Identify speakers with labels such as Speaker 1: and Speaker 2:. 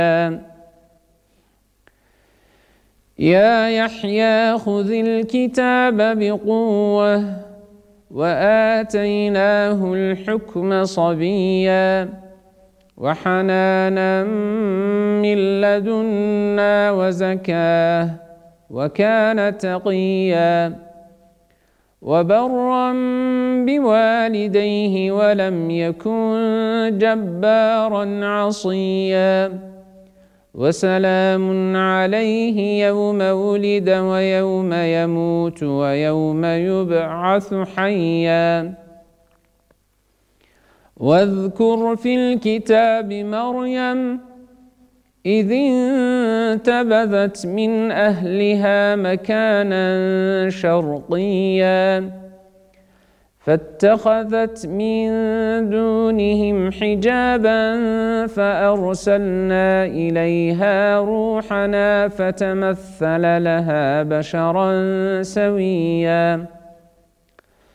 Speaker 1: يا يحيى خذ الكتاب بقوة وآتيناه الحكم صبيا وحنانا من لدنا وزكاة وكان تقيا وبرا بوالديه ولم يكن جبارا عصيا وسلام عليه يوم ولد ويوم يموت ويوم يبعث حيا واذكر في الكتاب مريم إذ انتبذت من أهلها مكانا شرقيا فاتخذت من دونهم حجابا فأرسلنا إليها روحنا فتمثل لها بشرا سويا